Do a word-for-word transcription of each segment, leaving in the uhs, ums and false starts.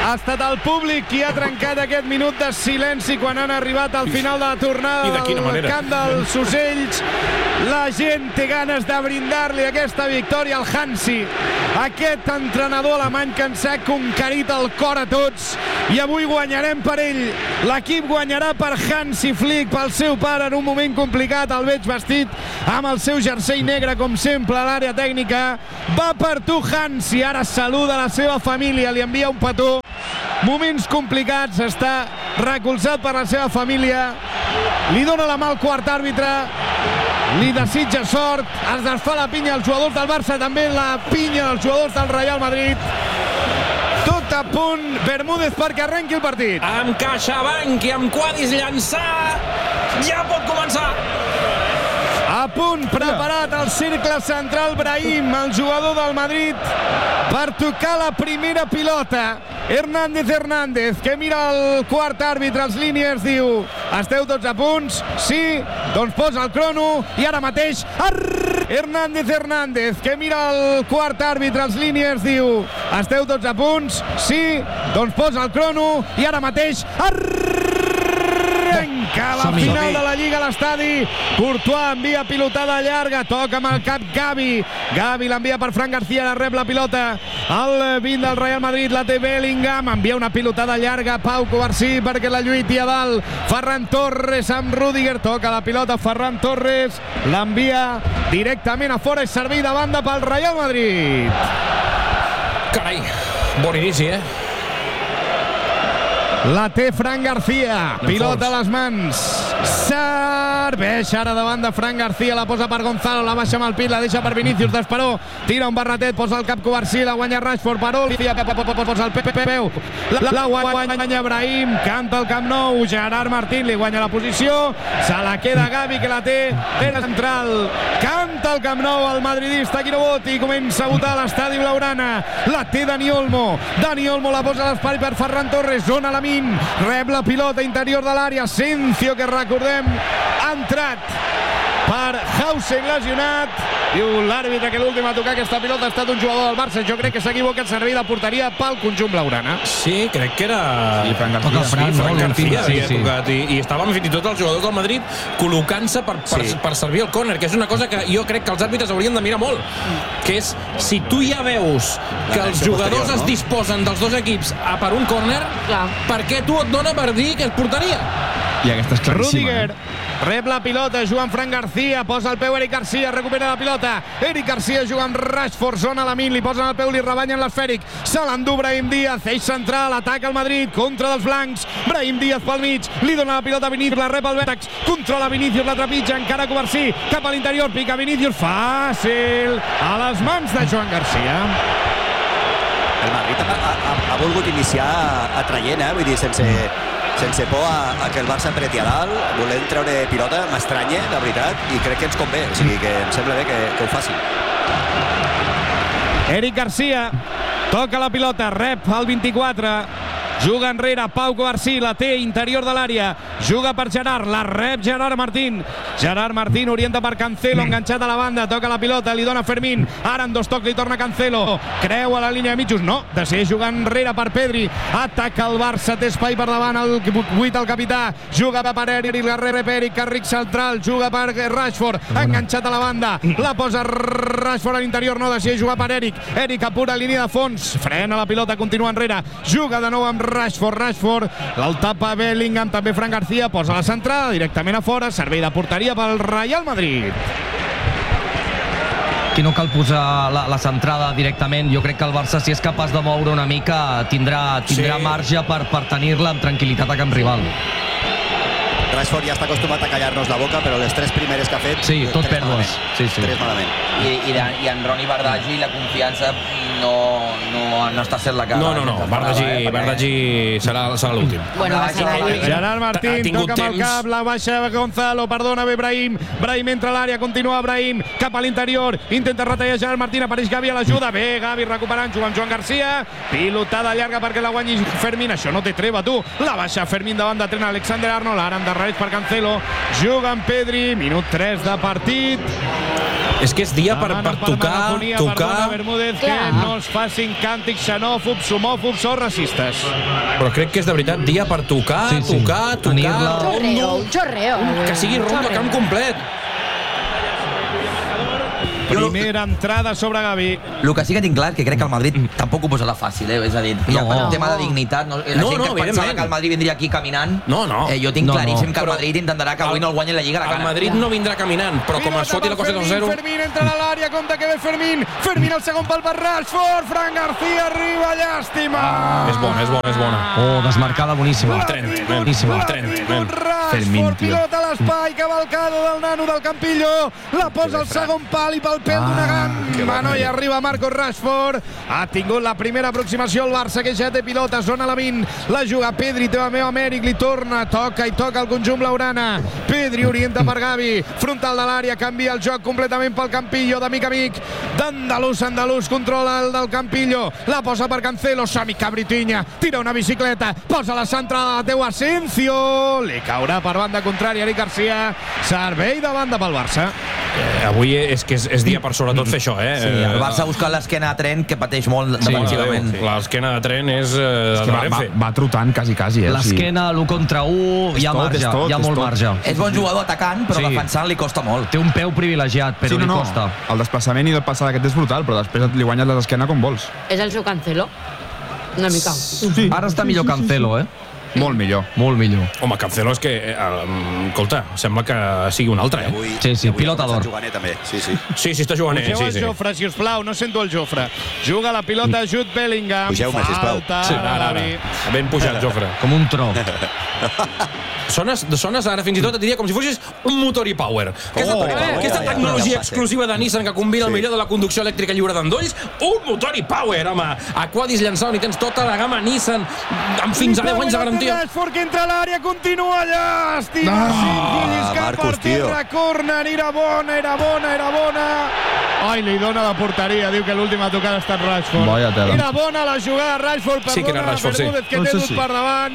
Ha estat el públic qui ha trencat aquest minut de silenci quan han arribat al final de la tornada del camp dels Ocells. La gent té ganes de brindar-li aquesta victòria al Hansi, aquest entrenador alemany que ens ha conquerit el cor a tots, i avui guanyarem per ell. L'equip guanyarà per Hansi Flick, pel seu pare, en un moment complicat. El veig vestit amb el seu jersei negre, com sempre, a l'àrea tècnica. Va per tu, Hansi. Ara saluda la seva família, li envia un petó. Moments complicats, està recolzat per la seva família. Li dona la mà al quart àrbitre, li desitja sort, es desfà la pinya als jugadors del Barça, també la pinya als jugadors del Real Madrid. Tot a punt, Bermúdez, perquè arrenqui el partit. Amb CaixaBank i amb Quadis llançar, ja pot començar. A punt, preparat al cercle central, Brahim, el jugador del Madrid, per tocar la primera pilota. Hernández Hernández, que mira el quart àrbitre, els línies, diu: esteu tots a punts? Sí? Doncs posa el crono, i ara mateix... Arrrr! Hernández Hernández, que mira el quart àrbitre, els línies, diu: esteu tots a punts? Sí? Doncs posa el crono, i ara mateix... Arrrr! Arrenca la final de la Lliga a l'estadi. Courtois envia pilotada llarga, toca amb el cap Gavi. Gavi l'envia per Fran García, la rep la pilota. El vint del Real Madrid la té Bellingham, envia una pilotada llarga Pau Covarsí perquè la lluiti a dalt. Ferran Torres amb Rüdiger, toca la pilota Ferran Torres, l'envia directament a fora, és servir de banda pel Real Madrid. Carai, bon inici, eh? La té Fran García, pilota a les mans, serveix ara davant de Fran García, la posa per Gonzalo, la baixa amb el pit, la deixa per Vinícius, d'Esperó, tira un barretet, posa el cap Covarsí, la guanya Rashford, per Olivia, posa el peu, la guanya Brahim, canta el Camp Nou, Gerard Martín li guanya la posició, se la queda Gavi, que la té, té la central, canta el Camp Nou, el madridista Quirobot, i comença a votar l'estadi blaugrana, la té Dani Olmo, Dani Olmo la posa a l'espai per Ferran Torres, zona la min, rep la pilota interior de l'àrea, Asensio, que recordem ha entrat per Hausen lesionat. Diu l'àrbitre que l'últim a tocar aquesta pilota ha estat un jugador del Barça. Jo crec que s'ha equivocat, servei de porteria pel conjunt blaugrana. Sí, crec que era sí, Fran García, sí, Fran, Fran García sí, sí, sí. Tocat, i, i estaven fins i tot els jugadors del Madrid col·locant-se per, per, sí. per servir el córner, que és una cosa que jo crec que els àrbitres haurien de mirar molt, que és, si tu ja veus que els jugadors es disposen dels dos equips a per un córner, per què tu et dona per dir que és porteria? I aquesta és claríssima. Rüdiger rep la pilota, juga amb Fran García, posa el peu Eric García, recupera la pilota, Eric García juga amb Rashford, zona la min, li posen el peu, li rebanyen l'esfèric, se l'endú Brahim Díaz, eix central, ataca el Madrid, contra dels blancs, Brahim Díaz pel mig, li dona la pilota a Vinícius, la rep al Verax, controla Vinícius, la trepitja, encara Covarsí, cap a l'interior, pica Vinícius, fàcil, a les mans de Joan García. El Madrid ha, ha, ha volgut iniciar atraient, eh? Vull dir, sense, sense por a, a que el Barça apreti a dalt, volent treure pilota, m'estranya, la veritat, i crec que ens convé, o sigui que em sembla bé que, que ho faci. Eric García toca la pilota, rep al vint-i-quatre, juga enrere Pau Covarsí, la té interior de l'àrea, juga per Gerard, la rep Gerard Martín, Gerard Martín orienta per Cancelo, enganxat a la banda, toca la pilota, li dona Fermín, ara en dos tocs li torna Cancelo, creu a la línia de mitjos, no, decideix jugar enrere per Pedri, ataca el Barça, té espai per davant, el vuit el capità, juga per Eric, la rep Eric, Carric central, juga per Rashford, enganxat a la banda, la posa Rashford a l'interior, no decideix jugar per Eric, Eric apura línia de fons, frena la pilota, continua enrere, juga de nou amb Rashford, Rashford, el tapa Bellingham, també Fran García, posa la centrada directament a fora, servei de porteria pel Real Madrid. Aquí no cal posar la, la centrada directament, jo crec que el Barça, si és capaç de moure una mica, tindrà, tindrà sí. marge per, per tenir-la amb tranquil·litat a camp rival. Rashford ja està acostumat a callar-nos la boca, però les tres primeres que ha fet... Sí, tot pèrdues. Sí, sí. Tres malament. I, i, de, i en Ronny Bardagi la confiança no, no, no està sent la cara. No, no, no, Bardagi, eh, Bardagi serà, serà l'últim. Bueno, Gerard Martín toca amb el cap, la baixa Gonzalo, perdona bé Brahim, Brahim entra a l'àrea, continua Brahim, cap a l'interior, intenta retallar Gerard Martín, apareix Gavi a l'ajuda, bé Gavi recuperant, juga amb Joan García, pilotada llarga perquè la guanyi Fermín, això no té treva tu, la baixa Fermín davant de tren Alexander Arnold, ara endarrereix per Cancelo, juga amb Pedri, minut tres de partit, És que és dia per, per tocar, tocar... Bermúdez, que no es facin càntics xenòfobs, homòfobs o racistes. Però crec que és de veritat dia per tocar, sí, sí. tocar, tocar... Chorreo, chorreo. Que sigui rondo camp complet. Primera entrada sobre Gavi. El que sí que tinc clar és que crec que el Madrid tampoc ho posarà fàcil, eh? És a dir, ja No. per un tema de dignitat, no, la No, gent no, que pensava evidentment. que el Madrid vindria aquí caminant, No, no. eh, jo tinc No, no. claríssim que el Però Madrid intentarà que avui no el guanyi la Lliga a la El cara. Madrid no vindrà caminant, però com es foti la cosa dos zero... Fermín entra a l'àrea, compte que ve Fermín. Fermín el segon pal per Rashford. Fran García arriba, llàstima. És bona, és bona, és bona. Oh, desmarcada boníssima. Tren, Boníssima. tren, tren. Fermín, pilota a l'espai, cavalcada del nano del Campillo. La posa al segon pal i pel pèl d'una gamba. No hi arriba Marcos Rashford. Ha tingut la primera aproximació al Barça, que ja té pilota, zona la vint. La juga Pedri, té la meva Amèric, li torna, toca i toca el conjunt blaugrana. Pedri orienta per Gavi, frontal de l'àrea, canvia el joc completament pel Campillo, d'amic a amic, d'andalús a andalús, controla el del Campillo, la posa per Cancelo, Sami Cabritinya, tira una bicicleta, posa la centrada de Teu Asensio, li caurà per banda contrària Eric Garcia, servei de banda pel Barça. Eh, avui és que és, és dia per sobretot fer això, eh? Sí, el Barça ha buscat l'esquena a Trent, que pateix molt Sí, defensivament. sí. L'esquena de tren és, eh, És que de va, va, Renfe. va trotant quasi, quasi. Eh? L'esquena, l'u contra u, hi ha tot, marge, és tot, hi ha és molt tot. marge. És bon jugador atacant, però Sí. defensant li costa molt. Té un peu privilegiat, però Sí, no, li no, costa. el desplaçament i el passar d'aquest és brutal, però després li guanyes l'esquena com vols. És el seu Cancelo? Una mica. Sí, Ara està millor Cancelo, eh? molt millor. Molt millor. Home, Cancelo és que, eh, escolta, sembla que sigui un altre, eh? Avui, Sí, sí, avui pilota ha començat d'or. jugant, eh, també. Sí, sí. Sí, sí, està jugant, eh? Pugeu Sí, el sí. Jofre, si us plau, no sento el Jofre. Juga la pilota Jude Bellingham. Pugeu-me, sisplau. Falta Sí, de ara, ara. Gavi. Ben pujat, Jofre. Com un tro. Sones, sones ara fins i tot et diria com si fossis un motor i power. Aquesta, Motor i Power, aquesta ja, ja, tecnologia ja, ja, exclusiva de Nissan que combina el Sí. millor de la conducció elèctrica lliure d'endolls, un motor i power, home. A Quadis llançant i tens tota la gamma Nissan amb fins a deu anys de garantia. Rashford que entra a l'àrea, continua llàstima. Ah, Marcus, tio. Corner, era bona, era bona, era bona. Ai, li dona la porteria, diu que l'última tocada ha estat Rashford. Vaya tela. Era bona la jugada, Rashford, perdona, Sí que era Rashford, sí. Bermúdez, que No té sé dut si- per davant.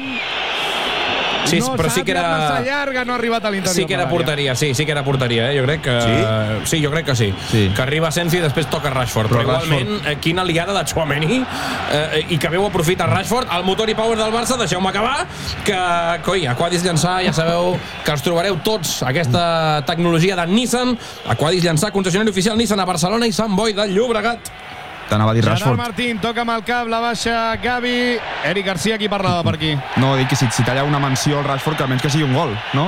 Sí, no però sí que era... massa llarga, no ha arribat a l'interior. Sí que era de l'àrea. porteria, sí, sí que era porteria, eh? Jo crec que... Sí? Sí, jo crec que sí. Sí. Que arriba Asensio i després toca Rashford. Però, Però igualment, eh, quina liada de Tchouaméni eh, i que veu aprofita Rashford, el motor i power del Barça, deixeu-me acabar, que, coi, a Quadis llançar, ja sabeu que els trobareu tots, aquesta tecnologia de Nissan. A Quadis llançar, concessionari oficial Nissan a Barcelona i Sant Boi de Llobregat. T'anava a dir Gerard Rashford. Martín toca amb el cap, la baixa Gavi. Eric Garcia, qui parlava per aquí? No, dic que si, si talla una menció al Rashford, que almenys que sigui un gol, no?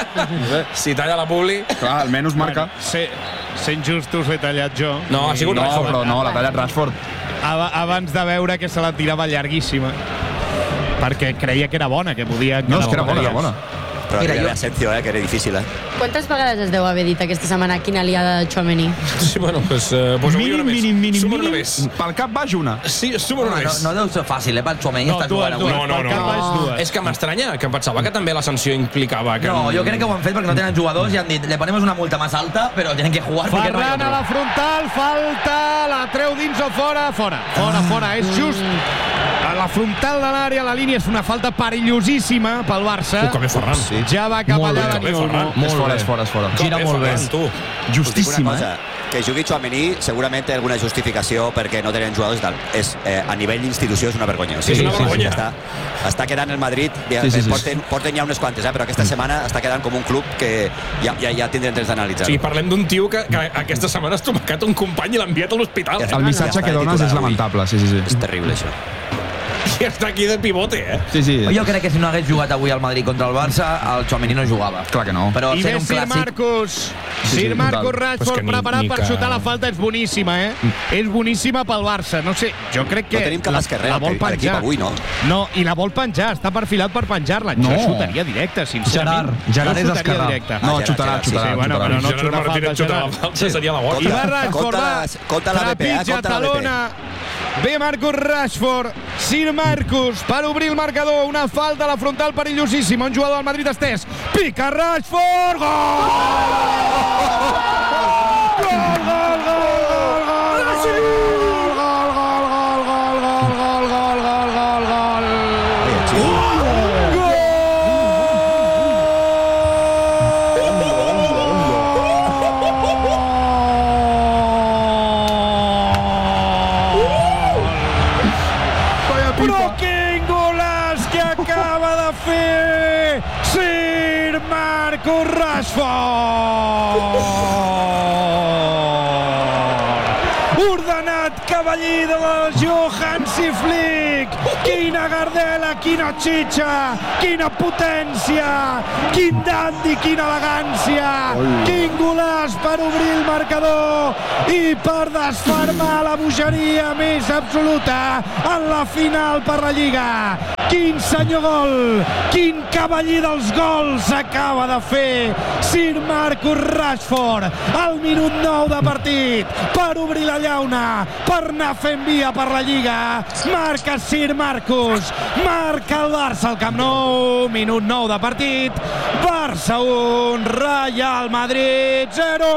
Si talla la publi... Clar, almenys marca. Ser, sent justos l'he tallat jo. No, ha sigut No, Rashford. però no, l'ha tallat Rashford. Aba- abans de veure que se la tirava llarguíssima. Perquè creia que era bona, que podia... No, és que era bona, era bona. Però Mira, Mira, jo- Asensio, eh, que era difícil, eh? Quantes vegades es deu haver dit aquesta setmana quina liada de Tchouaméni? Sí, bueno, pues, eh, pues avui una Mínim, més. mínim, mínim, Suma una mínim. més. Pel cap baix una. Sí, suma una No, més. no deu ser fàcil, eh, pel Tchouaméni No, està dues, jugant avui. dues. No, no, Per cap baix, no. dues. És que m'estranya, que em pensava que també la sanció implicava que... No, jo crec que ho han fet perquè no tenen jugadors i han dit, le ponemos una multa más alta, però tienen que jugar porque no hay Ferran a otro. la frontal, falta, la treu dins o fora? Fora, fora, fora, és just a la frontal de l'àrea, la línia és una falta perillosíssima pel Barça. Uh, que bé Ferran. Sí. Ja va cap Molt allà bé, de que bé, Niolmo. Ferran. És fora, és fora, és fora. Gira Que molt bé. Ferran, tu. Us dic Justíssima, una eh? cosa, que jugui Tchouaméni segurament té alguna justificació perquè no tenen jugadors i tal. És, eh, a nivell d'institució és una vergonya. O Sí, és una vergonya. Està, està quedant el Madrid, ja, Sí, sí, sí. Porten, porten ja unes quantes, eh, però aquesta setmana està quedant com un club que ja, ja, ja tindrem temps d'analitzar. Sí, parlem d'un tio que, que aquesta setmana ha estomacat un company i l'ha enviat a l'hospital. Ja El missatge que dones és lamentable, sí, sí, sí. És terrible, això. I està aquí de pivote, eh? Sí, sí. Jo crec que si no hagués jugat avui al Madrid contra el Barça, el Tchouaméni no jugava. Clar que no. Però I sent ve un Sir clàssic... Marcus. Sí, Sir sí, Marcus total. Rashford Pues que ni- preparat ni per que- xutar la falta, és boníssima, eh? És boníssima pel Barça. No sé, jo crec que No tenim cap la, esquerrer la al vol equip penjar. avui, no? No, i la vol penjar, està perfilat per penjar-la. No. Jo xutaria directe, sincerament. Gerard, Gerard jo és xutaria esquerrà. directe. No, Ah, xutarà, Gerard, sí, xutarà, sí, bueno, xutarà. però no Gerard xuta Martínez falta, xuta la Gerard. falta, seria la I bona. va Rashford, Compte va. les- compte la B P, eh? Trepitja, Compte la B P. talona. Ve Marcus Rashford, Sir Marcus, per obrir el marcador. Una falta a la frontal perillosíssima. Un jugador del Madrid estès. Pica Rashford. Gol! Gol, gol, gol, gol, gol, gol, gol, gol, gol, gol, gol, gol, gol, gol. Però quin golaç que acaba de fer Sir Marcus Rashford! Ordenat cavaller de la Hansi Flick! Quina gardela, quina xitxa, quina potència, quin dandi, quina elegància, quin golaç per obrir el marcador i per desfermar la bogeria més absoluta en la final per la Lliga. Quin senyor gol, quin cavaller dels gols acaba de fer Sir Marcus Rashford al minut nou de partit per obrir la llauna, per anar fent via per la Lliga. Marca Sir Marcus, marca el Barça al Camp Nou, minut nou de partit, Barça un, Real Madrid zero.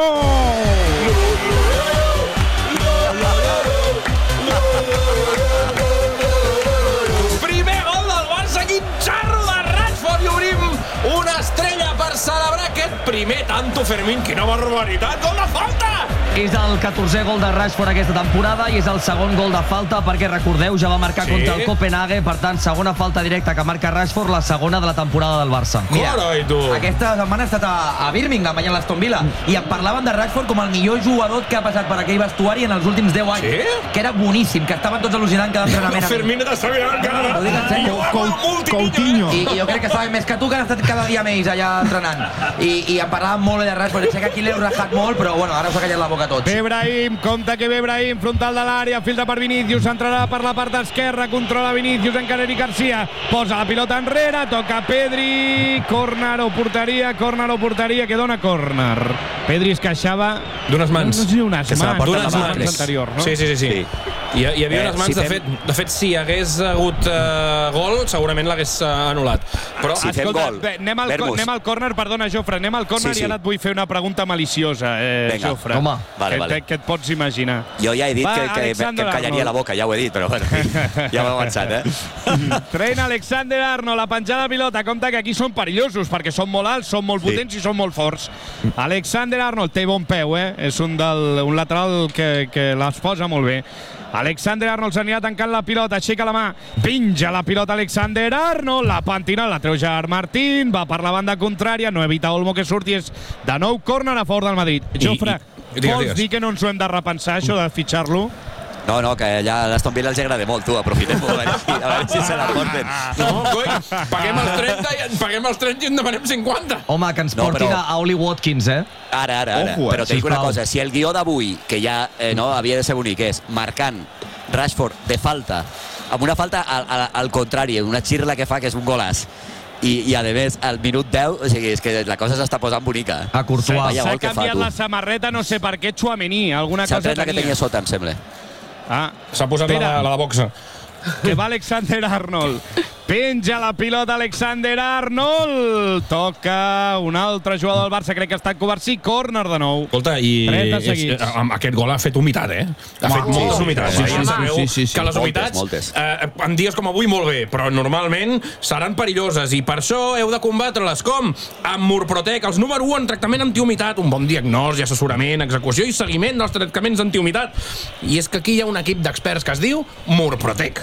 Primer gol del Barça, quin xarro de Rashford, i obrim una estrella per celebrar aquest primer tanto, Fermín, quina barbaritat, gol de falta! És el catorzè gol de Rashford aquesta temporada i és el segon gol de falta perquè, recordeu, ja va marcar Sí. contra el Copenhague, per tant, segona falta directa que marca Rashford, la segona de la temporada del Barça. Mira, Carai, tu. aquesta setmana he estat a, a Birmingham, allà a l'Aston Villa, i em parlaven de Rashford com el millor jugador que ha passat per aquell vestuari en els últims deu anys. Sí? Que era boníssim, que estaven tots al·lucinant cada entrenament. Fermín està mirant encara. Ho dic en sèrio. Coutinho. I, I jo crec que saben més que tu, que han estat cada dia amb ells allà entrenant. I, i em parlaven molt bé de Rashford. Sé que aquí l'heu rajat molt, però bueno, ara us ha callat la boca a tots. Bé, Brahim, compte que ve Brahim, frontal de l'àrea, filtra per Vinícius, entrarà per la part esquerra, controla Vinícius, encara Eric Garcia, posa la pilota enrere, toca Pedri, córner o porteria, córner o porteria, que dona córner. Pedri es queixava D'unes mans. No sé, unes Que se la mans, porta d'unes la mà. mans anterior, no? Sí, sí, sí. sí. Sí. Hi, hi havia Eh, unes mans, si de, fem- fet, de fet, si hi hagués hagut uh, gol, segurament l'hagués uh, anul·lat. Però Si fem Escolta, gol, bé, anem al, Vermus. anem al córner, perdona, Jofre, anem al córner Sí, i sí. ara et vull fer una pregunta maliciosa, eh, Vinga. Jofre. Home. Vale, que, vale. que et pots imaginar. Jo ja he dit Va, que, que, que Alexander em callaria Arnold. la boca, ja ho he dit, però bueno, ja m'he avançat, eh? Treina Alexander Arnold, la penjada de pilota. Compte que aquí són perillosos, perquè són molt alts, són molt Sí. potents i són molt forts. Alexander Arnold té bon peu, eh? És un, del, un lateral que, que les posa molt bé. Alexander Arnold s'anirà tancant la pilota, aixeca la mà, pinja la pilota Alexander Arnold, la pentina, la treu Gerard Martín, va per la banda contrària, no evita Olmo que surti, és de nou córner a favor del Madrid. I- Jofre, i- digues, vols digues. dir que no ens ho hem de repensar, això de fitxar-lo? No, no, que allà a l'Aston Villa els agrada molt, tu, aprofitem-ho, a veure si, a veure si se la porten. no, coi, paguem els trenta i, paguem els trenta i en demanem cinquanta. Home, que ens No, portin però- a Oli Watkins, eh? Ara, ara, ara. Ojo, eh? Però t'he dit una Sisplau. cosa, si el guió d'avui, que ja eh, no, havia de ser bonic, és marcant Rashford de falta, amb una falta al, al, al contrari, una xirla que fa que és un golaç, i, i a més, al minut deu, o sigui, és que la cosa s'està posant bonica. A Courtois. Vaya S'ha gol que fa, canviat tu. la samarreta, no sé per què, Tchouaméni, alguna S'ha cosa tret la que tenia. tenia sota, em sembla. Ah, S'ha posat la, Espera. la de boxa. que va Alexander Arnold. Penja la pilota Alexander Arnold. Toca un altre jugador del Barça, crec que ha estat covert. Sí, córner de nou. Escolta, i trenta és, seguits. amb aquest gol ha fet humitat, eh? Ha fet Home, moltes sí, humitats. sí, eh? sí, Ja sí, sabeu sí, sí, sí. que les Moltes, humitats, moltes. eh, en dies com avui, molt bé, però normalment seran perilloses, i per això heu de combatre-les com? Amb Murprotec, els número u en tractament antihumitat, un bon diagnòstic, assessorament, execució i seguiment dels tractaments antihumitat. I és que aquí hi ha un equip d'experts que es diu Murprotec.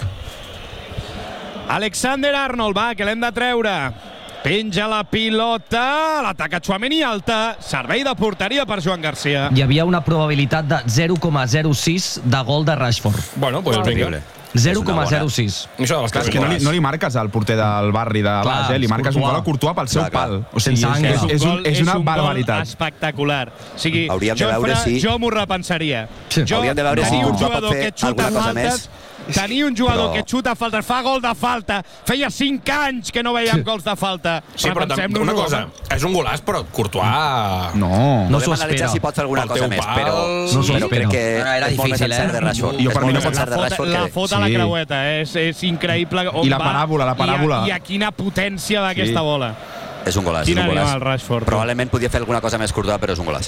Alexander Arnold, va, que l'hem de treure. Penja la pilota, l'ataca Tchouaméni alta, servei de porteria per Joan Garcia. Hi havia una probabilitat de zero coma zero sis de gol de Rashford. Bueno, doncs vinga. Horrible. zero coma zero sis. Això de les Clar, és que no li, no li marques al porter del barri de Clar, baix, eh? Li és marques un Courtois. gol a Courtois pel seu Clar, clar. pal. O sigui, Sense és, ànguel. és, és, un, és una un gol barbaritat. espectacular. O sigui, Hauríem de Jofre, veure si- jo m'ho repensaria. Sí. Jo, Hauríem de veure tenir si un Courtois pot jugador fer que xuta alguna cosa faltes, més. tenir un jugador Però- que xuta faltes, fa gol de falta, feia cinc anys que no veiem gols de falta. Sí, però tam- Repensem-nos-ho, una cosa, home. és un golaç, però Courtois... No. No Podem s'ho analitzar espera. si pot fer alguna El cosa teu més, pal, però, no s'ho però espera. crec que Era- era és molt més difícil, encert eh? de Rashford. Jo És per molt mi no més pot- encert de La Rashford fota, la que... fota a la Sí. creueta, eh? és, és increïble on I la va paràbola, la paràbola. I a, i a quina potència d'aquesta Sí. bola. És un golaç, és Quin un golaç. animal, Rashford. Probablement podia fer alguna cosa més Courtois, però és un golaç.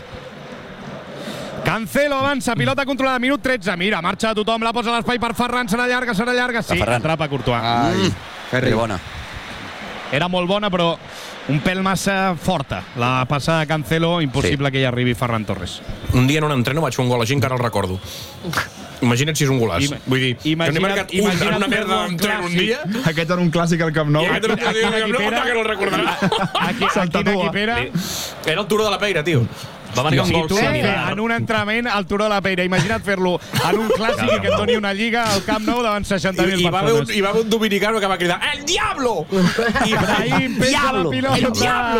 Cancelo avança, pilota controlada, minut tretze. Mira, marxa tothom, la posa a l'espai per Ferran, serà llarga, serà llarga. Sí, Ferran. atrapa Courtois. Ai, Ferri. Que bona. Era molt bona, però un pèl massa forta. La passada de Cancelo, impossible Sí. que hi arribi Ferran Torres. Un dia en un entreno vaig fer un gol així, encara el recordo. Imagina't si és un golàs. Ima- Vull dir, imagina't- que n'he marcat un imagina't en una fer-lo merda un d'entren un clàssic. dia, Aquest era un clàssic al Camp Nou. i aquest era un Aquí- dia aquí que Pere- no, no, que no el recordarà. Aquí, Se'l aquí tatua. Pere... Era el Turó de la Peira, tio. Va marcar un Si gol tu has de fer similar. en un entrenament al Turó de la Peira, imagina't fer-lo en un clàssic i que et doni una lliga al Camp Nou davant seixanta mil I, i, va haver un, persones. I va haver un dominicano que va cridar El Diablo! I Brahim, penja la pilota. Es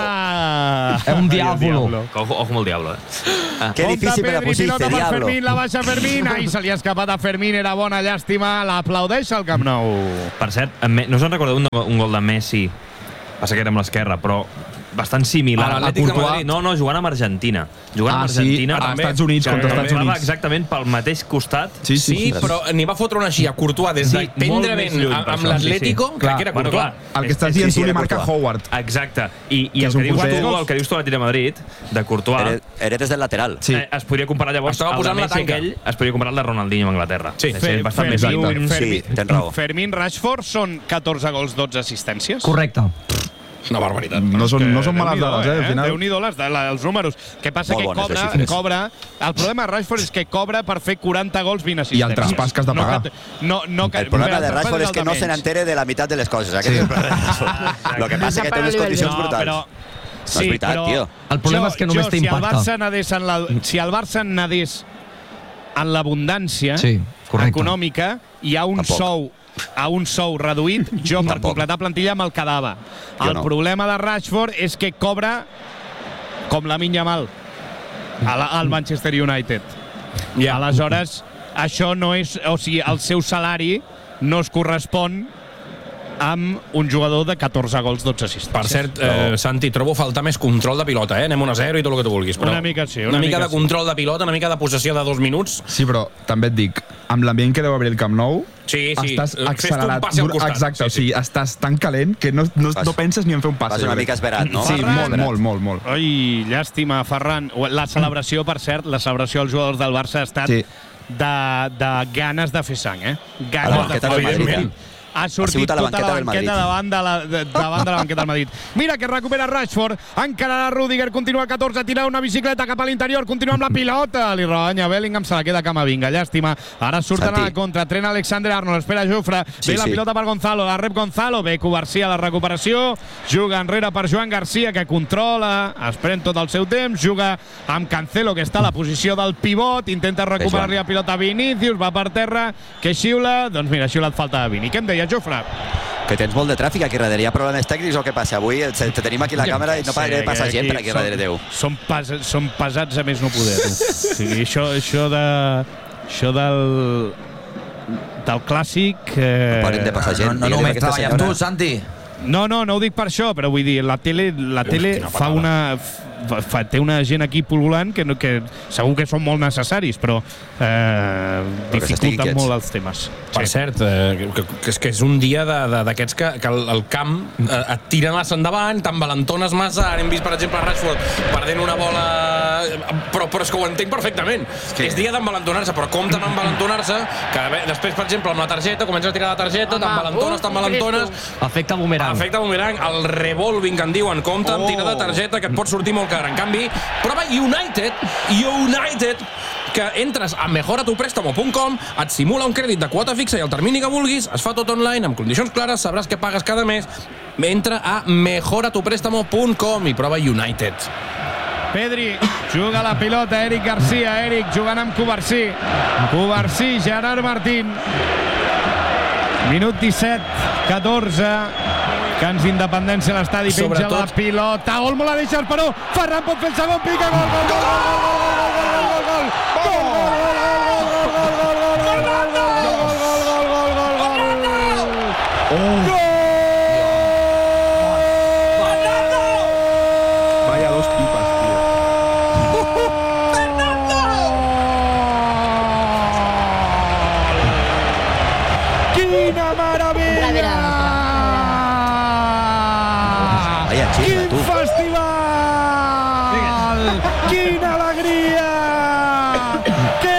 un diàbolo. Ojo, ojo amb el Diablo, eh? Qué difícil me la Pedri, pusiste, pilota per diablo. Fermín, la baixa Fermín. Ahir se li ha escapat a Fermín, era bona llàstima. L'aplaudeix al Camp Nou. Per cert, en Me- no us en recordeu un, un gol de Messi? Passa que era amb l'esquerra, però bastant similar. A l'Atlètic de Courtois. Madrid. No, no, jugant amb Argentina. Jugant Ah, amb sí, Argentina. a també. Estats Units, Que contra anava Estats Units. exactament pel mateix costat. Sí, sí, Sí, sí. però n'hi va fotre una així a Courtois des de Sí, prendre molt ben més lluny, amb per això, l'Atlético, sí, sí. crec que era Bueno, Courtois. clar, El que estàs és- dient sí, tu era li marca Courtois. Howard. Exacte. I, i Que el és que un dius tu, porter. el que dius tu a l'Atlètic de Madrid, de Courtois, Eres, eres del lateral. Sí. eh, es podria comparar llavors Estava al de posant la Messi tanca. aquell, es podria comparar al de Ronaldinho amb Anglaterra. Sí. És Fer- bastant més Fermín- lluny. Fermín- Sí, tens raó. Fermín, Rashford són catorze gols, dotze assistències. Correcte. Una barbaritat. No són, no són males Déu-n'hi-do, dades, eh, al final. Déu-n'hi-do les, de- la- els números. Que passa Molt que bones, cobra, les xifres. cobra... El problema de Rashford és que cobra per fer quaranta gols, vint assistències. I el traspàs que has de pagar. No, que- no, no, que, El problema de el traspàs Rashford és el que de no se menys. n'entere de la meitat de les coses. Aquest és el problema de Rashford. Lo que passa és que té unes condicions No, brutals. però... No és veritat, tio. El problema és que només jo, té si el impacte. Barça nadés en la, si el Barça nadés en l'abundància Sí, correcte. econòmica, hi ha un Tampoc. sou a un sou reduït, jo per Tampoc. completar plantilla me'l quedava. Jo El no. problema de Rashford és que cobra com la Minya Mal a la, al Manchester United. Ja. Aleshores, això no és... O sigui, el seu salari no es correspon amb un jugador de catorze gols, dotze assistències. Per cert, eh, Santi, trobo faltar més control de pilota, eh? Anem un a zero i tot el que tu vulguis. Però Una mica sí, una Una mica mica de sí. control de pilota, una mica de possessió de dos minuts. Sí, però també et dic, amb l'ambient que deu haver el Camp Nou, Sí, sí. estàs Fes-te un accelerat. passi al dur- costat. Exacte, Sí, o sigui, estàs tan calent que no, no, Vas- no penses ni en fer un pas. Vas una mica esperat, no? Sí, Ferran. molt, molt, molt, molt. Ai, llàstima, Ferran. La celebració, per cert, la celebració dels jugadors del Barça ha estat Sí. de, de ganes de fer sang, eh? A la Ganes de banqueta fer del Madrid, sang. eh? Ha sortit sigut a la tota la banqueta del banqueta Madrid. davant de la, de, davant de la banqueta del Madrid. Mira que recupera Rashford, encararà Rüdiger, continua el catorze, tira una bicicleta cap a l'interior, continua amb la pilota, li rebanya Bellingham, se la queda Camavinga, llàstima. Ara surten Santi. a la contra, tren Alexander-Arnold, espera Jofre, Sí, ve la sí. pilota per Gonzalo, la rep Gonzalo, ve Garcia a la recuperació, juga enrere per Joan Garcia, que controla, es pren tot el seu temps, juga amb Cancelo, que està a la posició del pivot, intenta recuperar-li la pilota a Vinícius, va per terra, que xiula, doncs mira, xiulat falta de Vini. Què em deia, Jofre? Que tens molt de tràfic aquí darrere. Hi ha problemes tècnics o què passa? Avui te te tenim aquí la càmera i no para de passar gent per aquí darrere teu. Són, pas, són pesats a més no poder. O sigui, això, això de... Això del... del clàssic... Eh, Paren de passar gent. No, no Digue-li a només aquesta treballes senyora. tu, Santi. No, no, no ho dic per això, però vull dir, la tele, la tele quina fa patada. una... Fa, fa, té una gent aquí pul·lulant que, no, que segur que són molt necessaris, però eh, Però que s'estigui dificulten quiets. molt els temes. Per cert, eh, que, que, és que és un dia de- de- d'aquests que, que el, el camp eh, et tira massa endavant, t'envalentones massa. Ara hem vist, per exemple, Rashford perdent una bola... Però, però és que ho entenc perfectament. Que... És dia d'envalentonar-se, però compte amb envalentonar-se, que bé, després, per exemple, amb la targeta, comences a tirar la targeta, t'envalentones, t'envalentones... Efecte bumerang. Efecte bumerang, el revolving que en diuen, compte amb Oh. tirar de targeta, que et pot sortir molt car. En canvi, prova United, United, que entres a mejora tu préstamo punt com, et simula un crèdit de quota fixa i el termini que vulguis, es fa tot online, amb condicions clares, sabràs què pagues cada mes. Entra a mejora tu préstamo punt com i prova United. Pedri juga la pilota, Eric Garcia, Eric jugant amb Covarsí. Covarsí, Gerard Martín. Minut disset, catorze. Cans Independència a l'estadi, penja Sobretot- la pilota. Olmo la deixa al Perú. Ferran pot fer el segon, pica, gol, gol, gol, gol, gol, gol, gol, Vaya dos pipas, tío. Quina meravella! Darrere, Vaya xisma, Quin tu. festival! Quina alegria! Que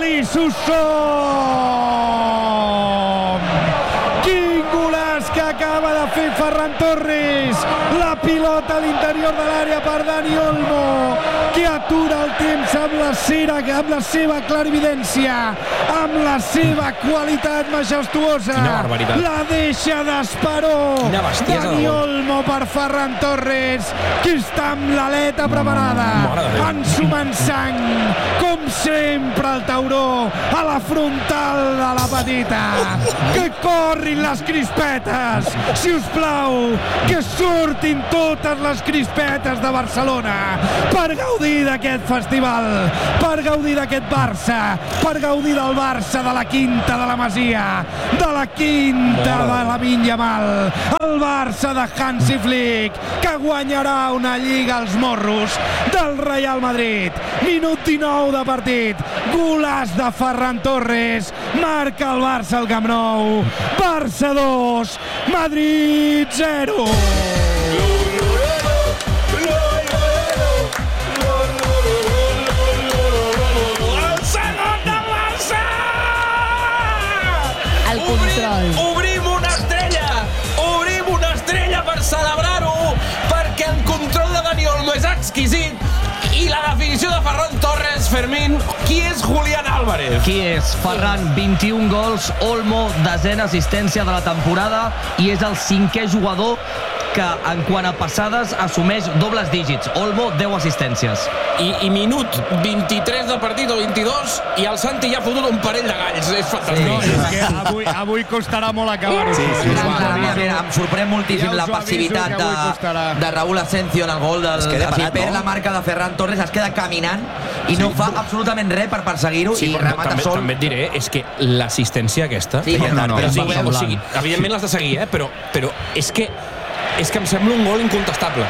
feliços som! Quin golaç que acaba acaba de fer Ferran Torres. La pilota a l'interior de l'àrea per Dani Olmo, que atura el temps amb la, cera, amb la seva clarividència, amb la seva qualitat majestuosa. Quina barbaritat. La deixa d'esperó. Quina bestiesa. Dani Olmo per Ferran Torres, que està amb l'aleta preparada, ensumant sang, com sempre el tauró, a la frontal de la petita. Que corrin les crispetes, si us plau, que surtin totes les crispetes de Barcelona per gaudir d'aquest festival, per gaudir d'aquest Barça, per gaudir del Barça de la Quinta de la Masia, de la Quinta de la Yamal, el Barça de Hansi Flick, que guanyarà una lliga als morros del Real Madrid. Minut dinou de partit, golaç de Ferran Torres, marca el Barça al Camp Nou. Barça dos, Madrid zero. El segon del Barça! El control. Obrim, obrim una estrella! Obrim una estrella per celebrar-ho, perquè el control de Dani Olmo és exquisit. I la definició de Ferran Torres, Fermín, qui és Julián Álvarez? Qui és? Ferran, vint-i-un gols, Olmo, desena assistència de la temporada i és el cinquè jugador que en quant a passades assumeix dobles dígits. Olmo, deu assistències. I, i minut vint-i-tres del partit o vint-i-dos i el Santi ja ha fotut un parell de galls. És fantàstic. No, és que avui, avui costarà molt acabar-ho. Sí, sí, sí. Em sorprèn moltíssim la passivitat de, de Raúl Asensio en el gol del... Es queda parat, si perd no? la marca de Ferran Torres, es queda caminant i no fa absolutament res per perseguir-ho i però remata també, sol. també et diré, és que l'assistència aquesta... Sí, no, no, però, és sí, semblant. o sigui, evidentment l'has de seguir, eh? però, però és que és que em sembla un gol incontestable.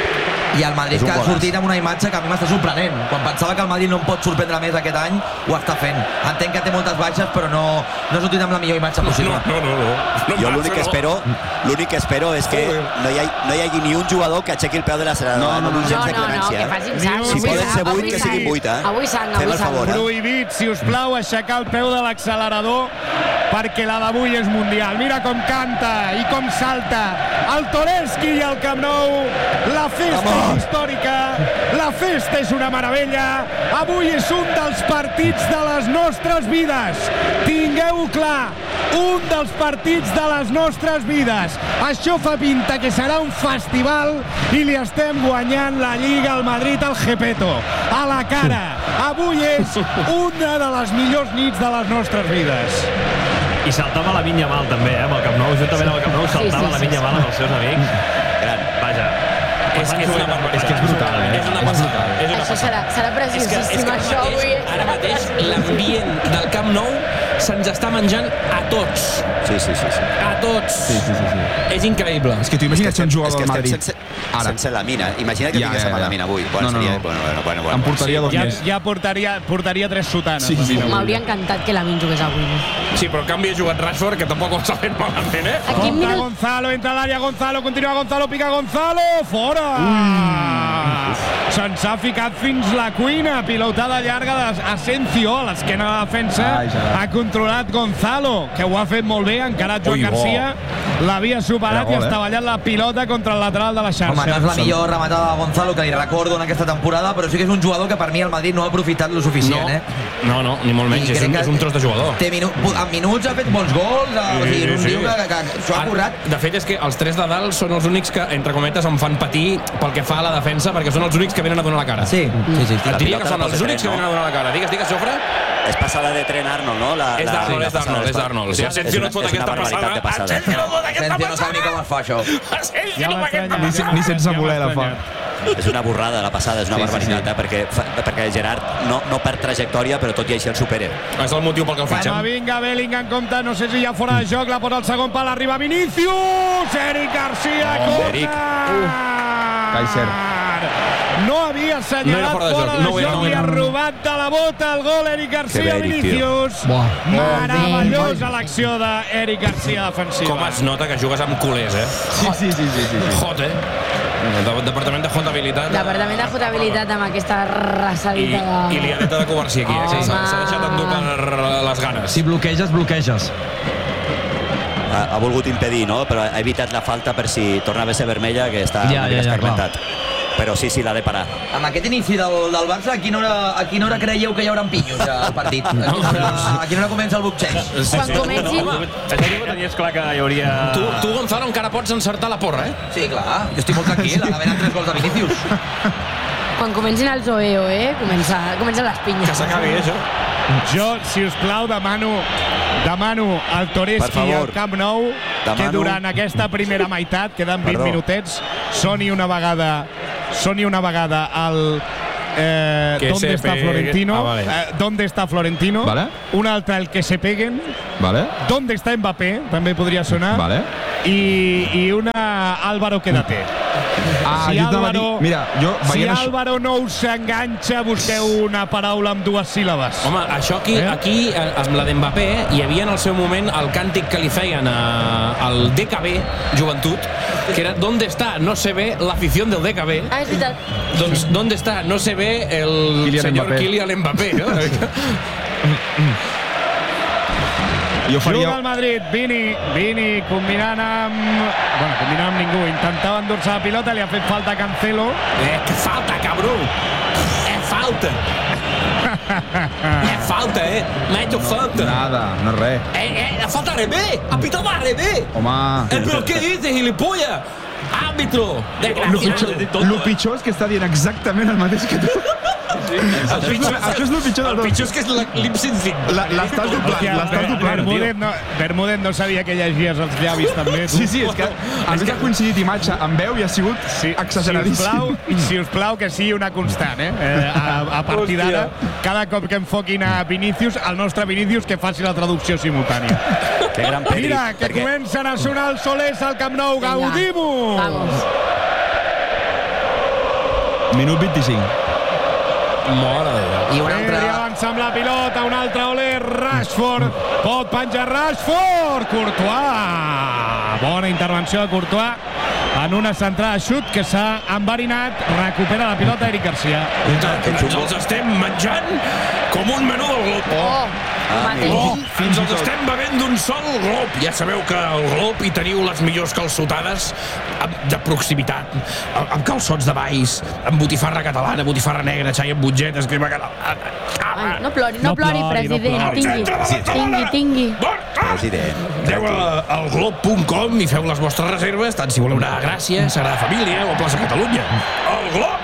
I el Madrid És un que ha golaç. sortit amb una imatge que a mi m'està sorprenent. Quan pensava que el Madrid no em pot sorprendre més aquest any, ho està fent. Entenc que té moltes baixes, però no, no ha sortit amb la millor imatge possible. No, no, no. no Jo l'únic que no. espero, l'únic que espero és que no hi, ha, no hi hagi ni un jugador que aixequi el peu de l'accelerador. No, no, no. gens No, de no, no, clemència, que eh? facin sang. Si avui poden sang, ser vuit, avui que sang. siguin vuit, eh? Avui sang, Fem avui el sang. favor, eh? Prohibit, si us plau, aixecar el peu de l'accelerador perquè la d'avui és mundial. Mira com canta i com salta el Toreski i el Camp Nou. La festa és històrica, la festa és una meravella. Avui és un dels partits de les nostres vides. Tingueu-ho clar, un dels partits de les nostres vides. Això fa pinta que serà un festival i li estem guanyant la Lliga al Madrid al Gepetto. A la cara. Avui és una de les millors nits de les nostres vides. I saltava la Vinya Mal també, eh, amb el Camp Nou, juntament amb el Camp Nou saltava sí, la sí, Vinya sí. Mal amb els seus amics. Gran. Vaja. És, és, una barbaritat. És que és brutal, eh? És una passada. És una Això passada. serà, serà És que, és preciosíssim, que ara això mateix, avui. ara mateix l'ambient del Camp Nou se'ns està menjant a tots. Sí, sí, sí. sí. A tots. Sí, sí, sí, sí. És increïble. És que tu imagina't ser un És jugador que del estem Madrid. sense, Ara. sense la mina. Imagina't que Ja, tinguéssim ja, ja. la mina avui. Bueno, No, no, seria, no. bueno, bueno, bueno, bueno. Em portaria dos Ja, més. ja portaria, portaria tres sotanes. Sí, sí. M'hauria encantat que la Min jugués avui. Sí, però en canvi ha jugat Rashford, que tampoc ho està fent malament, eh? A quin Compte minut? Gonzalo, entra a l'àrea Gonzalo, continua Gonzalo, pica Gonzalo, fora! Se'ns ha ficat fins la cuina, pilotada llarga d'Asensio a l'esquena de la defensa. Ai, ja. Ha controlat Gonzalo, que ho ha fet molt bé, encarat Joan Ui, bo. Garcia. L'havia superat Era i gol, eh? està ballant la pilota contra el lateral de la Home, xarxa. no és la millor rematada de Gonzalo que li recordo en aquesta temporada, però sí que és un jugador que per mi el Madrid no ha aprofitat lo suficient, No, eh? no, no, ni molt menys. I És crec un, que és un tros de jugador. Té minu en minuts ha fet bons gols, eh, o sigui, és un sí. tio que, que, que s'ho ha Ara, currat. de fet, és que els tres de dalt són els únics que, entre cometes, em fan patir pel que fa a la defensa, perquè són els únics que venen a donar la cara. Sí, sí, sí. Et diria pilota que són la els posa únics que tren, no? venen a donar la cara. Digues, digues, Jofre. És passada de tren Arnold, no? La, És la- d'Arnold, la és d'Arnold, passada és d'Arnold. Si és- Asensio no et és fot una- és aquesta una barbaritat de passada, passada. Asensio no et fot aquesta Asensio no sap ni passada. com es fa això. Asensio no m'ha fa aquesta estranyat, Ni, passada. ni sense voler la fa. És una borrada la passada, és una Sí, sí, barbaritat, sí. eh? Perquè, fa, perquè Gerard no, no perd trajectòria, però tot i així el supera. És el motiu pel que el Home, fitxem. vinga, Bellingham compta, no sé si ja fora de joc, la posa al segon pal, arriba Vinícius, Eric Garcia, Oh, corner! Eric. Kaiser. No havia assenyalat No era fora de fora joc, de no ho era, joc no ho i era. ha robat de la bota el gol Eric Garcia, Que bé, Eric, tio. Vinícius. Buah. Meravellosa l'acció d'Eric Garcia defensiva. Com es nota que jugues amb culers, eh? Sí, sí, sí, sí, sí. Hot, eh? De- Departament de Hot habilitat. Departament de jugabilitat amb aquesta I, rassadita i li ha de covar-s'hi aquí, eh? Home. S'ha s'ha deixat endur per les ganes. Si bloqueges, bloqueges. ha, ha volgut impedir, no? Però ha evitat la falta per si tornava a ser vermella, que està Ja, una mica ja, ja, escarmentat. Però sí, sí, l'ha de parar. Amb aquest inici del, del Barça, a quina, hora, a quina hora creieu que hi haurà pinyos al partit? A quina hora, a quina hora comença el boxeig? Quan comencin... Això que tenies clar que hi hauria... Tu, tu, Gonzalo, encara pots encertar la porra, eh? Sí, clar, jo estic molt tranquil, ara venen tres gols de Vinícius. Quan comencin els Oeo, eh? Comença, comencen les pinyes. Que s'acabi, eh, això. Jo, si us plau, demano, demano al Toreski i al Camp Nou demano... que durant aquesta primera meitat, queden vint Perdó. minutets, soni una vegada soni una vegada el eh, Que ¿Dónde se está pegue- Florentino? Ah, vale. eh, ¿Dónde está Florentino? Vale. Un altre, el que se peguen. Vale. ¿Dónde está Mbappé? També podria sonar. Vale. I, i una Álvaro quédate. Ah, si jo t'anava a dir... Álvaro, Mira, jo si veient això... Álvaro no us enganxa, busqueu una paraula amb dues síl·labes. Home, això aquí, Eh? aquí eh, amb la d'Mbappé, hi havia en el seu moment el càntic que li feien a, al D K B Joventut, que era ¿Dónde está? No se ve la afición del D K B. Ah, és veritat. Doncs ¿dónde está? No se ve el Kylian señor Mbappé. Kylian Mbappé. No? Jo faria... Juga el Madrid, Vini, Vini combinant amb... Bueno, combinant amb ningú, intentava endur-se la pilota, li ha fet falta a Cancelo. Eh, que falta, cabrón! É falta! É falta, eh? M'ha hecho falta! Nada, no és res. Eh, eh, falta revés! Ha pitado al revés! Home... Eh, pero ¿qué dices, gilipollas? Árbitro! Lo pitjor, lo pitjor és que està dient exactament el mateix que tu. Això és, lo- això és el pitjor del El tot. pitjor és que és l'Ipsin La- L'estàs doblant, Hòstia, l'estàs doblant, tio. Bermúdez no, Bermúdez no sabia que llegies els llavis també. Tu. Sí, sí, és que a més que ha coincidit imatge amb veu i ha sigut Sí, exageradíssim. Si us, plau, si us plau que sigui una constant, eh? eh a, a partir d'ara, cada cop que enfoquin a Vinícius, el nostre Vinícius que faci la traducció simultània. Que gran Pedri. Mira, que perquè- comencen a sonar els solers al Camp Nou. Vinga. Gaudim-ho! Vamos. Minut vint-i-cinc. Mare de Déu. I un Pedri altre... avança amb la pilota, un altre Oler, Rashford, pot penjar Rashford, Courtois, bona intervenció de Courtois en una centrada xut que s'ha enverinat, recupera la pilota Eric Garcia. Ens els estem menjant com un menú del glob. Oh, mateix. Oh, ens els estem bevent d'un sol glob. Ja sabeu que al glob hi teniu les millors calçotades amb- de proximitat, amb amb calçots de valls, amb botifarra catalana, botifarra negra, xai amb butgetes, crema catalana. Ai, no plori, no, No plori, plori, no president. plori. Tingui, tingui, tingui. President. Aneu a- al glob punt com i feu les vostres reserves, tant si voleu anar a Gràcia, Sagrada Família o a Plaça Catalunya. El glob!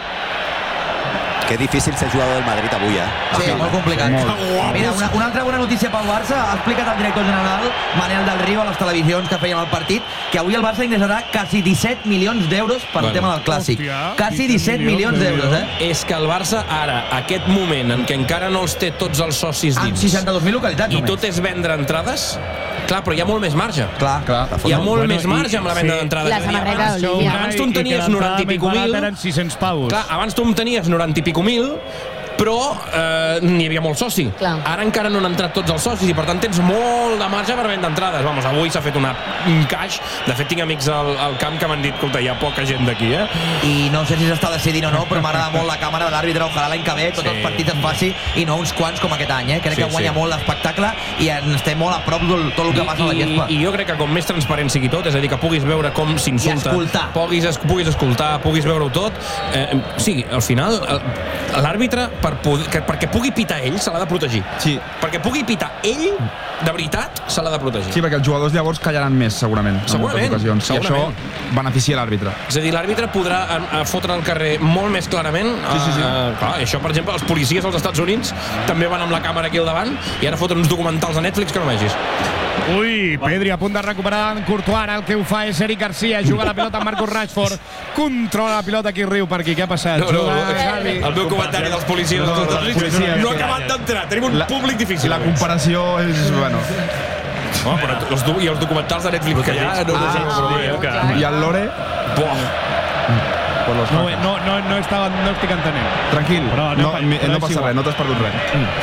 Que difícil ser jugador del Madrid avui, eh? Sí, molt complicat. Molt. Mira, una, una altra bona notícia pel Barça. Ha explicat el director general, Manel del Río, a les televisions que feien el partit, que avui el Barça ingressarà quasi disset milions d'euros per Bueno. el tema del Clàssic. Hòstia, Quasi disset milions d'euros, eh? És que el Barça ara, aquest moment en què encara no els té tots els socis Amb dins seixanta-dos mil localitats, i només. tot és vendre entrades, clar, però hi ha molt més marge. Clar, Clar. Hi ha molt Bueno, més marge i- amb la venda sí. d'entrades. La És a dir, samarreta abans- d'Olivia. Abans tu en tenies noranta i pico mil. Eren sis-cents pavos. Clar, abans tu en tenies noranta i pico mil, però eh, n'hi havia molt soci. Clar. Ara encara no han entrat tots els socis i per tant tens molt de marge per vendre entrades. Vamos, avui s'ha fet una, un caix. De fet, tinc amics al, al camp que m'han dit, escolta, hi ha poca gent d'aquí, eh? i no sé si s'està decidint o no, però m'agrada molt la càmera de l'àrbitre. Ojalà l'any que ve tots Sí. els partits es faci i no uns quants com aquest any, eh? Crec Sí, que guanya sí. molt l'espectacle i ens té molt a prop del tot el que passa a la I, gespa. i, I jo crec que com més transparent sigui tot, és a dir, que puguis veure com s'insulta, I escoltar. puguis, es, puguis escoltar, puguis veure-ho tot, eh, sí, al final el- l'àrbitre, per poder, que, perquè pugui pitar ell, se l'ha de protegir. Sí. Perquè pugui pitar ell, de veritat, se l'ha de protegir. Sí, perquè els jugadors llavors callaran més, segurament, en Segurament, moltes ocasions. I segurament. això beneficia l'àrbitre. És a dir, l'àrbitre podrà a, a fotre al carrer molt més clarament. Sí, sí, sí. Uh, clar, això, per exemple, els policies als Estats Units també van amb la càmera aquí al davant i ara foten uns documentals a Netflix que no vegis. Ui, Pedri a punt de recuperar en Courtois, ara el que ho fa és Eric Garcia, juga la pilota amb Marcus Rashford, controla la pilota, qui riu per aquí, què ha passat? No, no, Juga eh, Xavi. el meu comentari dels policies No, dels no, Estats dels Units policies, no ha que- acabat d'entrar. Tenim un La- públic difícil. La comparació és, bueno... Oh, però els, do- i els documentals de Netflix que hi ha... No, Ah, no, no, sí, no, clar. I el Lore... Buah. Pues los No, jajas. no, no, no, estava, no estic entenent. Tranquil, Però no, no, mi- però no és passa igual. res, no t'has perdut res.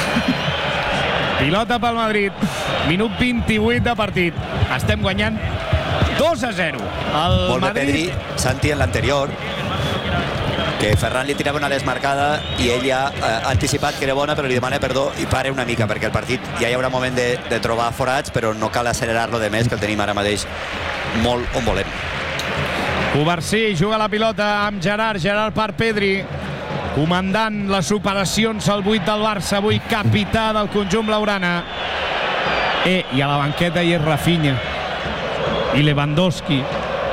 Pilota pel Madrid, minut vint-i-vuit de partit. Estem guanyant dos a zero. El Molt bé, Madrid... Pedri. Santi, en l'anterior, que Ferran li tirava una desmarcada i ell ja ha anticipat que era bona, però li demana perdó i pare una mica, perquè el partit ja hi haurà un moment de, de trobar forats, però no cal accelerar-lo de més, que el tenim ara mateix molt on volem. Covarsí juga la pilota amb Gerard, Gerard per Pedri, comandant les operacions al vuit del Barça, avui capità del conjunt blaugrana. Eh, i a la banqueta hi és Rafinha i Lewandowski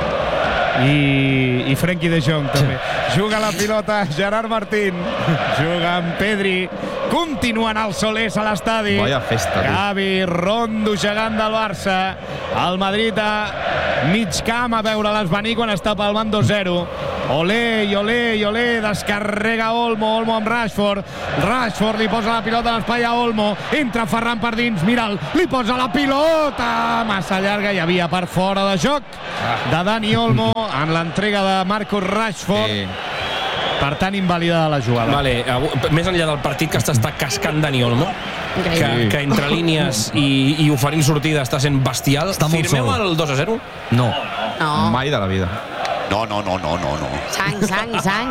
i, i Frenkie de Jong també. Juga la pilota Gerard Martín, juga amb Pedri, continuen els solers a l'estadi. Vaya festa, tu. Gavi, rondo gegant del Barça, el Madrid a mig camp a veure-les venir quan està palmant dos zero. Olé, i olé, i olé, descarrega Olmo, Olmo amb Rashford, Rashford li posa la pilota a l'espai a Olmo, entra Ferran per dins, mira'l, li posa la pilota, massa llarga, hi havia per fora de joc de Dani Olmo en l'entrega de Marcus Rashford. Sí. Per tant, invalidada la jugada. Vale, més enllà del partit que està cascant Dani Olmo, que, que entre línies i, i oferint sortida està sent bestial, està firmeu el dos a zero? No. No. Mai de la vida. No, no, no, no, no, no. Sang, sang, sang.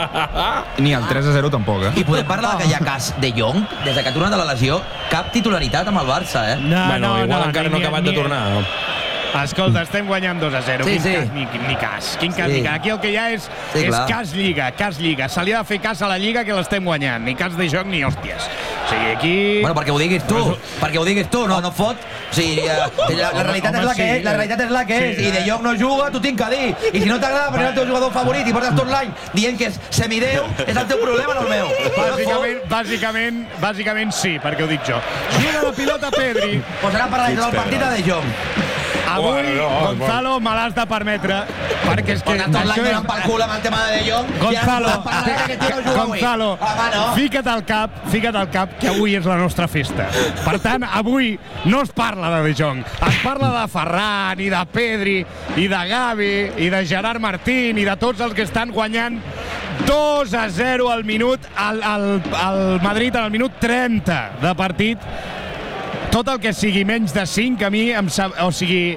Ni el tres a zero tampoc, eh? I podem parlar que hi ha cas de Jong, des que ha tornat de la lesió, cap titularitat amb el Barça, eh? No, bueno, no, igual no, encara no ha acabat de tornar. Escolta, estem guanyant dos a zero. Sí, Quin sí. cas, ni, ni cas. Quin cas, Sí. ni cas. Aquí el que hi ha és, Sí, és clar. cas Lliga, cas Lliga. Se li ha de fer cas a la Lliga que l'estem guanyant. Ni cas de joc ni hòsties. O sigui, aquí... Bueno, perquè ho diguis tu, perquè ho diguis tu, no, no fot. O sigui, eh, la, la realitat Home, és la que sí. és, la realitat és la que és, Sí. i de Jong no juga, t'ho tinc que dir. I si no t'agrada perquè és el teu jugador favorit i portes tot l'any dient que és semideu, és el teu problema, no el meu. Bàsicament, bàsicament, bàsicament sí, perquè ho dic jo. Juga la pilota Pedri. Pues ara parlarem del partit de Jong. Avui, Bueno, no, Gonzalo, me l'has de permetre, perquè és que... Portes tot l'any això és- donant pel cul amb el tema de Jong. Gonzalo, i ara parlarem que aquest tio no juga avui. Gonzalo, Home, no. fica't al cap, fica't al cap que avui és la nostra festa. Per tant, avui no es parla de De Jong, es parla de Ferran i de Pedri i de Gavi i de Gerard Martín i de tots els que estan guanyant dos a zero al minut al, al, al Madrid en el minut trenta de partit. Tot el que sigui menys de cinc a mi em sap... O sigui,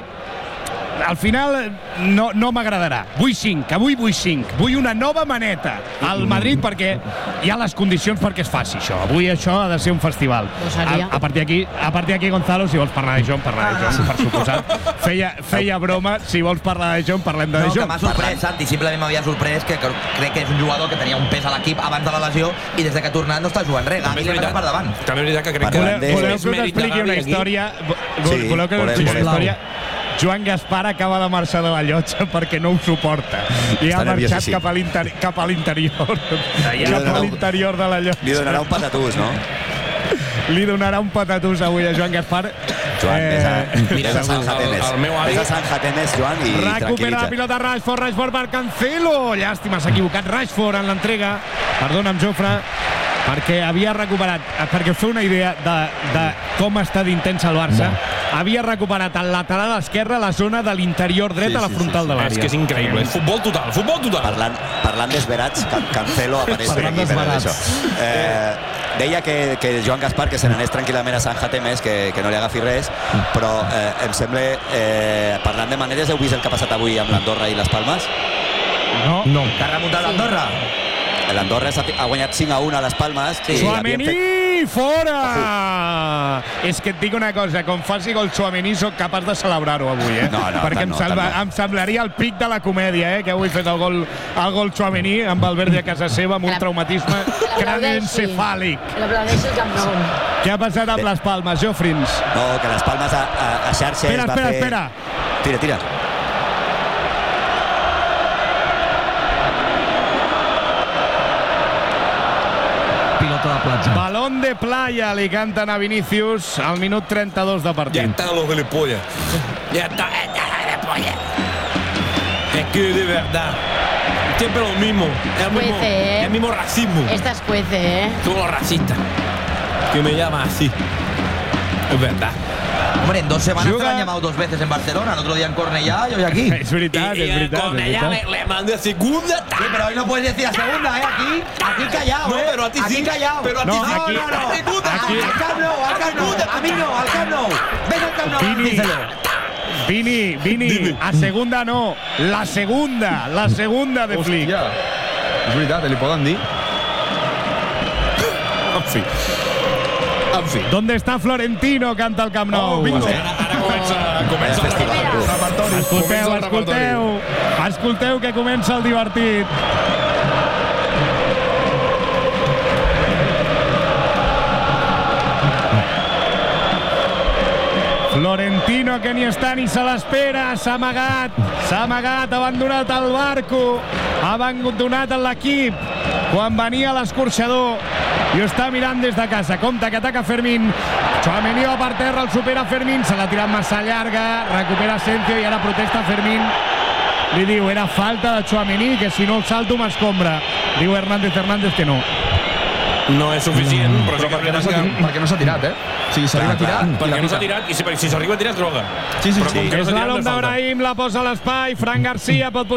al final no, no m'agradarà. Vull cinc, avui vull cinc. Vull una nova maneta al Madrid perquè hi ha les condicions perquè es faci això. Avui això ha de ser un festival. A, a partir d'aquí, a partir d'aquí, Gonzalo, si vols parlar de Jong, parlar de Jong, per suposat. Feia, feia broma, si vols parlar de Jong, parlem de No, De que Jong. m'ha sorprès, Santi, simplement m'havia sorprès que, que crec que és un jugador que tenia un pes a l'equip abans de la lesió i des que ha tornat no està jugant res. També Gavi és li passa veritat, per davant. també és veritat que crec que Voleu- Voleu, voleu és que us mèrit de expliqui una Gavi aquí. història? Sí, Voleu que us volem, expliqui una volem. història? Joan Gaspar acaba de marxar de la llotja perquè no ho suporta i Està ha marxat nerviosíssim. cap a l'interi- cap a l'interior Li cap a donarà un- l'interior de la Li donarà llotja un patatús, no? li donarà un patatús avui a Joan Gaspar. Joan, vés a, mira, vés a Sant el- Jatemes. el meu avi- Vés a Sant Jatemes, Joan, i Recupera la tranquil·litza. pilota Rashford, Rashford per Cancelo. Llàstima, s'ha equivocat Rashford en l'entrega. Perdona'm, Jofre, perquè havia recuperat, perquè us feu una idea de, de com està d'intens el Barça. Havia recuperat al lateral esquerre la zona de l'interior dret Sí, a la sí, frontal sí, de És l'àrea. que és increïble, és futbol total, futbol total. Parlant, parlant d'esverats, Can Cancelo apareix per Parlant aquí per d'esverats. això. Eh, deia que, que Joan Gaspar que se n'anés tranquil·lament a Sant Jatemes, que, que no li agafi res, però eh, em sembla, eh, parlant de maneres, heu vist el que ha passat avui amb l'Andorra i les Palmes? No? No. Que ha remuntat l'Andorra. L'Andorra ha guanyat cinc a un a les Palmes. i havien Tchouaméni, fet- fora! És que et dic una cosa, com faci gol Tchouaméni soc capaç de celebrar-ho avui, eh? No, no, perquè tant em, no, salva, tant no. em semblaria el pic de la comèdia, eh? Que avui he fet el gol, el gol Tchouaméni amb el Verdi a casa seva, amb un traumatisme craneoencefàlic. L'aplaudeixi el Camp Nou. Què ha passat amb les Palmes, Jofrins? No, que les Palmes a, a, a xarxes Espera, va espera, fer... espera. Tira, tira. Pilota de platja. Balón de playa li canten a Vinícius al minut trenta-dos de Ya partit. están los gilipollas. Ya está, ya está gilipollas. Es que de verdad, siempre lo mismo. El mismo, Juece, ¿eh? el mismo racismo. Esta es juece, ¿eh? Todos los racistas que me llaman así. Es verdad. Hombre, en dos semanas Juga- te lo han llamado dos veces en Barcelona, el otro día en Cornellà y hoy aquí. És veritat, y, y és veritat. con és ella veritat. le, le mandé segunda. Sí, pero hoy no puedes decir la segunda, ¿eh? Aquí, aquí callado, No, ¿eh? pero a ti aquí sí. callado. Pero a ti No, sí. aquí- no, no, no. Segunda. aquí- Al Camp Nou, al Camp Nou. A mí no, al Camp Nou. Ven al Camp Nou, Vini, díselo. Vini, Vini, a segunda no, la segunda, la segunda de Flick. És veritat, li poden dir. En fi. En fi. ¿Dónde está Florentino? Canta el Camp Nou. Oh, bingo. Ara, ara comença, comença el repertori. Escolteu, Comença el escolteu. Escolteu que comença el divertit. Florentino, que ni està ni se l'espera, s'ha amagat, s'ha amagat, ha abandonat el barco, ha abandonat l'equip quan venia l'escorxador i ho està mirant des de casa. Compte que ataca Fermín, Tchouaméni va per terra, el supera Fermín, se l'ha tirat massa llarga, recupera Asensio i ara protesta Fermín. Li diu, era falta de Tchouaméni, que si no el salto m'escombra. Diu Hernández Hernández que no. No és suficient, però, Però sí que perquè no és s'ha veritat que... perquè no s'ha tirat, eh? O sigui, s'arriba a tirar i la Perquè no s'ha pita. tirat, i si, si s'arriba a tirar és droga. Sí, sí, Però sí. com que no s'ha tirat, no Slalom és falta. d'Abrahim, la posa a l'espai, Fran Garcia pot